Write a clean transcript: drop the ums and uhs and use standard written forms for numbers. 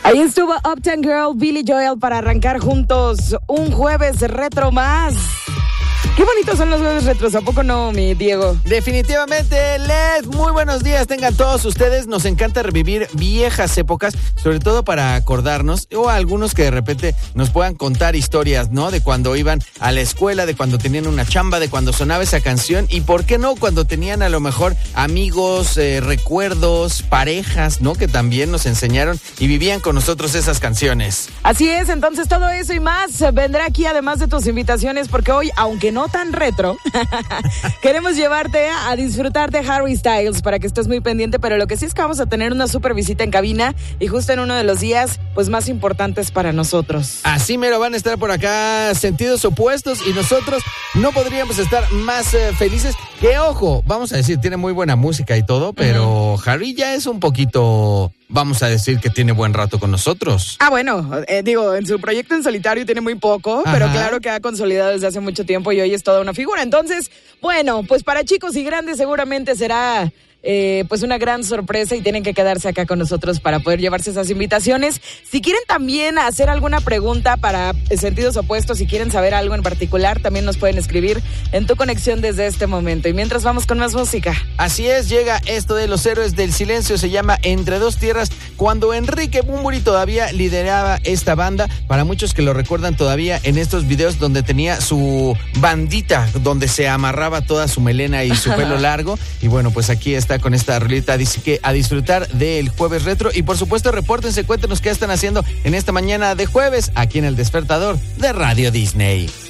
Ahí estuvo Uptown Girl, Billy Joel, para arrancar juntos un jueves retro más. Qué bonitos son los jueves retros, ¿a poco no, mi Diego? Definitivamente, Led, muy buenos días tengan todos ustedes. Nos encanta revivir viejas épocas, sobre todo para acordarnos, o a algunos que de repente nos puedan contar historias, ¿no? De cuando iban a la escuela, de cuando tenían una chamba, de cuando sonaba esa canción, y por qué no, cuando tenían a lo mejor amigos, recuerdos, parejas, ¿no? Que también nos enseñaron y vivían con nosotros esas canciones. Así es, entonces todo eso y más vendrá aquí, además de tus invitaciones, porque hoy, aunque no tan retro, queremos llevarte a disfrutar de Harry Styles para que estés muy pendiente, pero lo que sí es que vamos a tener una super visita en cabina y justo en uno de los días pues más importantes para nosotros. Así mero van a estar por acá sentidos opuestos y nosotros no podríamos estar más felices. Que ojo, vamos a decir, tiene muy buena música y todo, pero Harry ya es un poquito, vamos a decir que tiene buen rato con nosotros. Ah, bueno, en su proyecto en solitario tiene muy poco, pero claro que ha consolidado desde hace mucho tiempo y hoy es toda una figura. Entonces, bueno, pues para chicos y grandes seguramente será pues una gran sorpresa y tienen que quedarse acá con nosotros para poder llevarse esas invitaciones. Si quieren también hacer alguna pregunta para sentidos opuestos, si quieren saber algo en particular, también nos pueden escribir en Tu Conexión desde este momento. Y mientras vamos con más música. Así es, llega esto de Los Héroes del Silencio, se llama Entre Dos Tierras, cuando Enrique Bunbury todavía lideraba esta banda. Para muchos que lo recuerdan todavía en estos videos donde tenía su bandita, donde se amarraba toda su melena y su pelo largo. Y bueno, pues aquí está con esta rolita, dice que a disfrutar del jueves retro. Y por supuesto, repórtense, cuéntenos qué están haciendo en esta mañana de jueves aquí en El Despertador de Radio Disney.